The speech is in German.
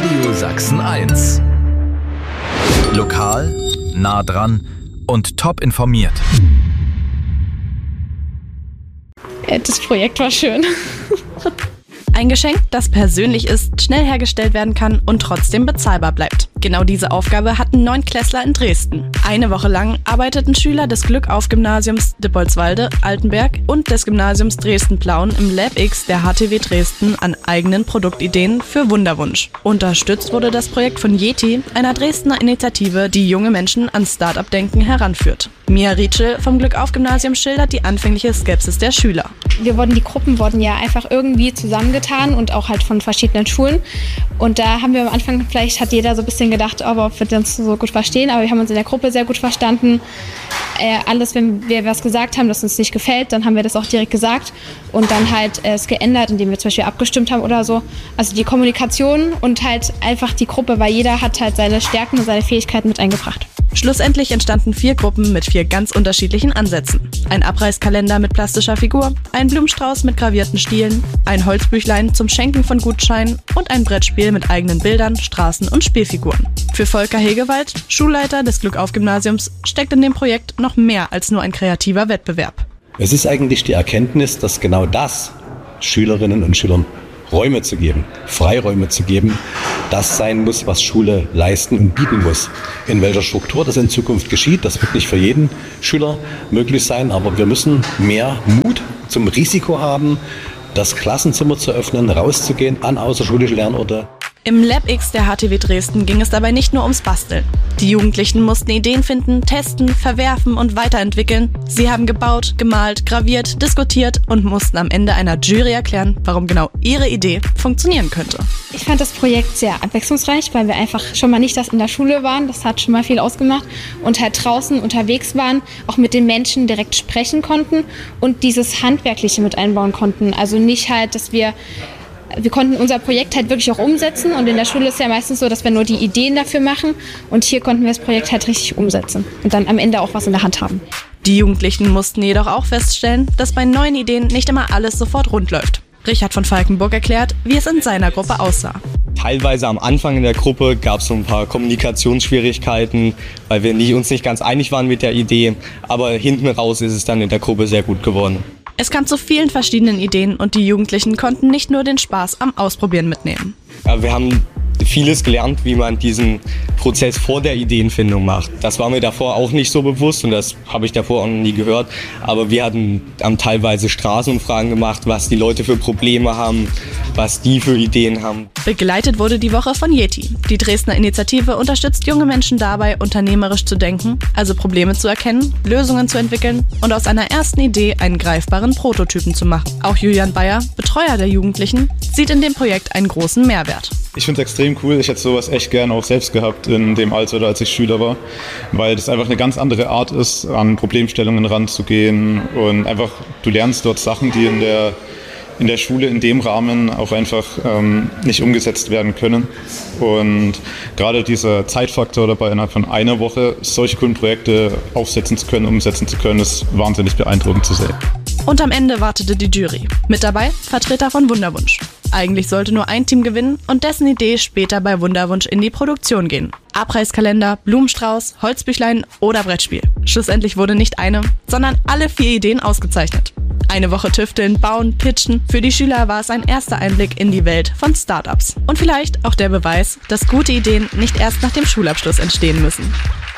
Radio Sachsen 1. Lokal, nah dran und top informiert. Das Projekt war schön. Ein Geschenk, das persönlich ist, schnell hergestellt werden kann und trotzdem bezahlbar bleibt. Genau diese Aufgabe hatten 9-Klässler in Dresden. Eine Woche lang arbeiteten Schüler des Glückauf-Gymnasiums Dippolswalde, Altenberg und des Gymnasiums Dresden-Plauen im Lab X der HTW Dresden an eigenen Produktideen für Wunderwunsch. Unterstützt wurde das Projekt von Yeti, einer Dresdner Initiative, die junge Menschen an Start-up-Denken heranführt. Mia Rietschel vom Glückauf-Gymnasium schildert die anfängliche Skepsis der Schüler. Die Gruppen wurden ja einfach irgendwie zusammengetan und auch halt von verschiedenen Schulen. Und da haben wir am Anfang, vielleicht hat jeder so ein bisschen gedacht, ob wir uns so gut verstehen, aber wir haben uns in der Gruppe sehr gut verstanden. Alles, wenn wir was gesagt haben, das uns nicht gefällt, dann haben wir das auch direkt gesagt und dann halt es geändert, indem wir zum Beispiel abgestimmt haben oder so. Also die Kommunikation und halt einfach die Gruppe, weil jeder hat halt seine Stärken und seine Fähigkeiten mit eingebracht. Schlussendlich entstanden 4 Gruppen mit 4 ganz unterschiedlichen Ansätzen. Ein Abreißkalender mit plastischer Figur, ein Blumenstrauß mit gravierten Stielen, ein Holzbüchlein zum Schenken von Gutscheinen und ein Brettspiel mit eigenen Bildern, Straßen und Spielfiguren. Für Volker Hegewald, Schulleiter des Glückauf-Gymnasiums, steckt in dem Projekt noch mehr als nur ein kreativer Wettbewerb. Es ist eigentlich die Erkenntnis, dass genau das Schülerinnen und Schülern Räume zu geben, Freiräume zu geben, das sein muss, was Schule leisten und bieten muss. In welcher Struktur das in Zukunft geschieht, das wird nicht für jeden Schüler möglich sein, aber wir müssen mehr Mut zum Risiko haben, das Klassenzimmer zu öffnen, rauszugehen an außerschulische Lernorte. Im Lab X der HTW Dresden ging es dabei nicht nur ums Basteln. Die Jugendlichen mussten Ideen finden, testen, verwerfen und weiterentwickeln. Sie haben gebaut, gemalt, graviert, diskutiert und mussten am Ende einer Jury erklären, warum genau ihre Idee funktionieren könnte. Ich fand das Projekt sehr abwechslungsreich, weil wir einfach schon mal nicht das in der Schule waren, das hat schon mal viel ausgemacht und halt draußen unterwegs waren, auch mit den Menschen direkt sprechen konnten und dieses Handwerkliche mit einbauen konnten. Also nicht halt, dass wir konnten unser Projekt halt wirklich auch umsetzen und in der Schule ist ja meistens so, dass wir nur die Ideen dafür machen und hier konnten wir das Projekt halt richtig umsetzen und dann am Ende auch was in der Hand haben. Die Jugendlichen mussten jedoch auch feststellen, dass bei neuen Ideen nicht immer alles sofort rund läuft. Richard von Falkenburg erklärt, wie es in seiner Gruppe aussah. Teilweise am Anfang in der Gruppe gab es so ein paar Kommunikationsschwierigkeiten, weil wir uns nicht ganz einig waren mit der Idee, aber hinten raus ist es dann in der Gruppe sehr gut geworden. Es kam zu vielen verschiedenen Ideen und die Jugendlichen konnten nicht nur den Spaß am Ausprobieren mitnehmen. Ja, wir haben vieles gelernt, wie man diesen Prozess vor der Ideenfindung macht. Das war mir davor auch nicht so bewusst und das habe ich davor auch noch nie gehört. Aber wir haben teilweise Straßenumfragen gemacht, was die Leute für Probleme haben, was die für Ideen haben. Begleitet wurde die Woche von Yeti. Die Dresdner Initiative unterstützt junge Menschen dabei, unternehmerisch zu denken, also Probleme zu erkennen, Lösungen zu entwickeln und aus einer ersten Idee einen greifbaren Prototypen zu machen. Auch Julian Bayer, Betreuer der Jugendlichen, sieht in dem Projekt einen großen Mehrwert. Ich finde es extrem cool. Ich hätte sowas echt gerne auch selbst gehabt in dem Alter, oder als ich Schüler war, weil das einfach eine ganz andere Art ist, an Problemstellungen ranzugehen und einfach, du lernst dort Sachen, die in der Schule in dem Rahmen auch einfach nicht umgesetzt werden können. Und gerade dieser Zeitfaktor dabei, innerhalb von einer Woche solche coolen Projekte aufsetzen zu können, umsetzen zu können, ist wahnsinnig beeindruckend zu sehen. Und am Ende wartete die Jury. Mit dabei Vertreter von Wunderwunsch. Eigentlich sollte nur ein Team gewinnen und dessen Idee später bei Wunderwunsch in die Produktion gehen. Abreißkalender, Blumenstrauß, Holzbüchlein oder Brettspiel. Schlussendlich wurde nicht eine, sondern alle 4 Ideen ausgezeichnet. Eine Woche tüfteln, bauen, pitchen. Für die Schüler war es ein erster Einblick in die Welt von Startups. Und vielleicht auch der Beweis, dass gute Ideen nicht erst nach dem Schulabschluss entstehen müssen.